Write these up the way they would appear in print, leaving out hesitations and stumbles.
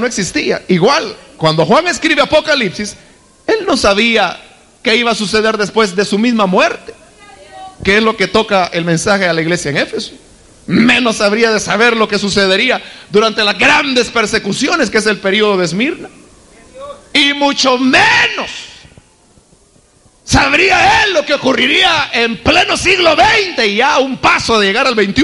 no existía. Igual, cuando Juan escribe Apocalipsis, él no sabía qué iba a suceder después de su misma muerte, que es lo que toca el mensaje a la iglesia en Éfeso. Menos habría de saber lo que sucedería durante las grandes persecuciones, que es el periodo de Esmirna. Y mucho menos sabría él lo que ocurriría en pleno siglo XX y ya a un paso de llegar al XXI,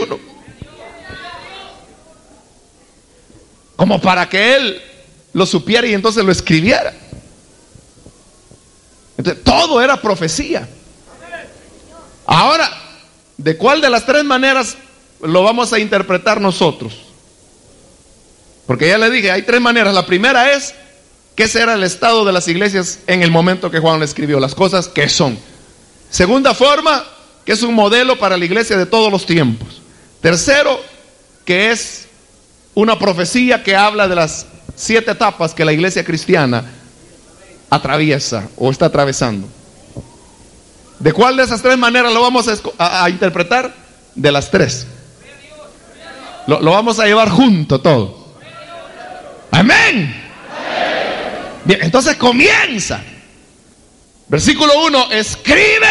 como para que él lo supiera y entonces lo escribiera. Entonces, todo era profecía. Ahora, ¿de cuál de las tres maneras lo vamos a interpretar nosotros? Porque ya le dije, hay tres maneras. La primera es que ese era el estado de las iglesias en el momento que Juan lo escribió, las cosas que son. Segunda forma, que es un modelo para la iglesia de todos los tiempos. Tercero, que es una profecía que habla de las 7 etapas que la iglesia cristiana atraviesa o está atravesando. ¿De cuál de esas tres maneras lo vamos a interpretar? De las tres. Lo vamos a llevar junto todo. Amén. Bien, entonces comienza. Versículo 1, escribe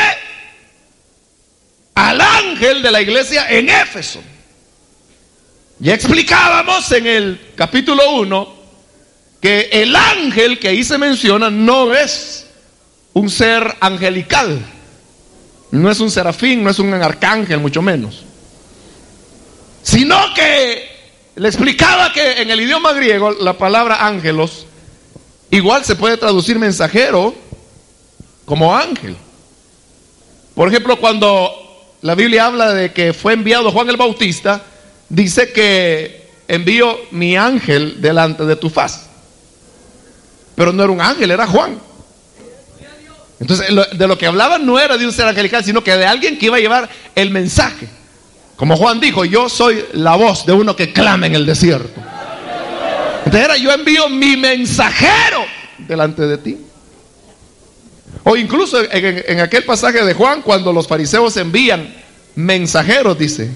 al ángel de la iglesia en Éfeso. Ya explicábamos en el capítulo 1 que el ángel que ahí se menciona no es un ser angelical, no es un serafín, no es un arcángel, mucho menos, sino que le explicaba que en el idioma griego la palabra ángelos igual se puede traducir mensajero como ángel. Por ejemplo, cuando la Biblia habla de que fue enviado Juan el Bautista, dice que envío mi ángel delante de tu faz. Pero no era un ángel, era Juan. Entonces, de lo que hablaba no era de un ser angelical, sino que de alguien que iba a llevar el mensaje. Como Juan dijo, yo soy la voz de uno que clama en el desierto. Entonces era, yo envío mi mensajero delante de ti. O incluso en aquel pasaje de Juan, cuando los fariseos envían mensajeros, dice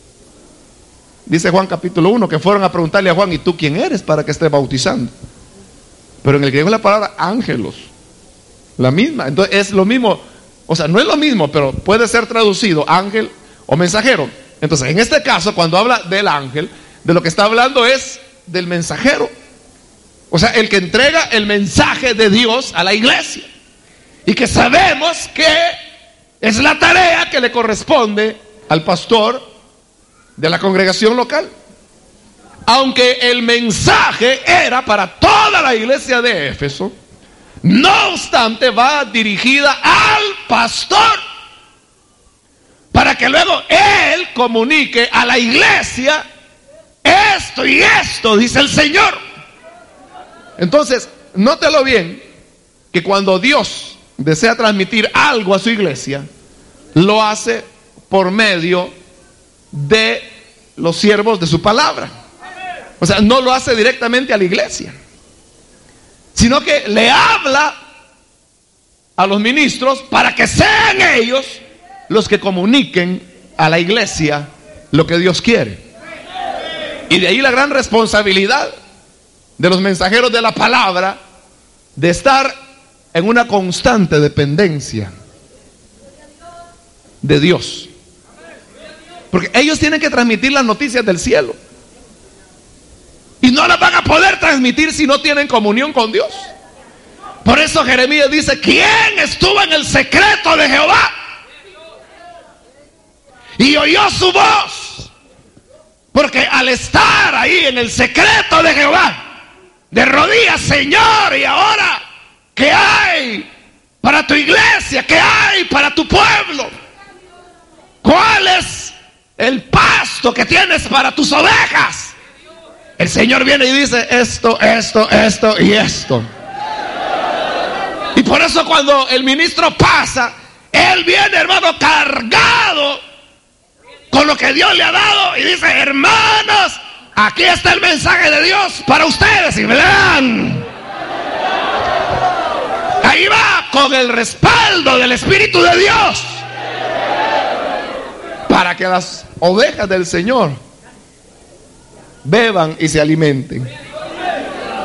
Juan capítulo 1, que fueron a preguntarle a Juan, ¿y tú quién eres para que estés bautizando? Pero en el griego es la palabra ángelos, la misma. Entonces es lo mismo, o sea, no es lo mismo, pero puede ser traducido ángel o mensajero. Entonces, en este caso, cuando habla del ángel, de lo que está hablando es del mensajero. O sea, el que entrega el mensaje de Dios a la iglesia. Y que sabemos que es la tarea que le corresponde al pastor de la congregación local. Aunque el mensaje era para toda la iglesia de Éfeso, no obstante va dirigida al pastor, para que luego él comunique a la iglesia esto y esto, dice el Señor. Entonces, nótelo bien, que cuando Dios desea transmitir algo a su iglesia, lo hace por medio de los siervos de su palabra. O sea, no lo hace directamente a la iglesia, sino que le habla a los ministros para que sean ellos los que comuniquen a la iglesia lo que Dios quiere. Y de ahí la gran responsabilidad de los mensajeros de la palabra, de estar en una constante dependencia de Dios. Porque ellos tienen que transmitir las noticias del cielo. Y no las van a poder transmitir si no tienen comunión con Dios. Por eso Jeremías dice, ¿quién estuvo en el secreto de Jehová y oyó su voz? Porque al estar ahí en el secreto de Jehová, de rodillas, Señor, y ahora, ¿qué hay para tu iglesia? ¿Qué hay para tu pueblo? ¿Cuál es el pasto que tienes para tus ovejas? El Señor viene y dice esto, esto, esto y esto. Y por eso cuando el ministro pasa, él viene, hermano, cargado con lo que Dios le ha dado y dice, hermanos, aquí está el mensaje de Dios para ustedes. Y verán, ahí va con el respaldo del Espíritu de Dios, para que las ovejas del Señor beban y se alimenten.